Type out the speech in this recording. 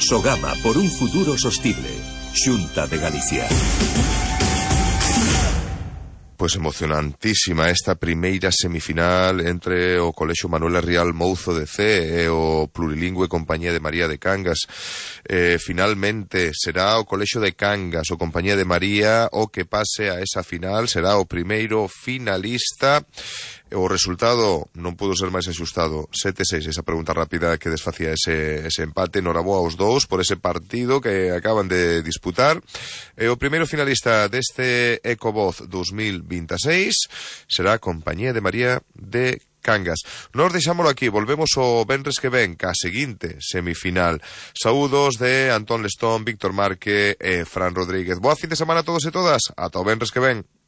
Sogama por un futuro sostible. Xunta de Galicia. Pois emocionantísima esta primeira semifinal entre o Colexio Manuel Rial Mouzo de C e o plurilingüe Compañía de María de Cangas. Finalmente será o Colexio de Cangas, o Compañía de María, o que pase a esa final, será o primeiro finalista. O resultado non pudo ser máis axustado, 7-6, esa pregunta rápida que desfacía ese empate. Noraboa aos dous por ese partido que acaban de disputar. E o primeiro finalista deste Ecovoz 2026 será a Compañía de María de Cangas. Nos deixámoslo aquí, volvemos o venres que ven ca seguinte semifinal. Saúdos de Antón Lestón, Víctor Marque e Fran Rodríguez. Boa fin de semana a todos e todas, ata o venres que ven.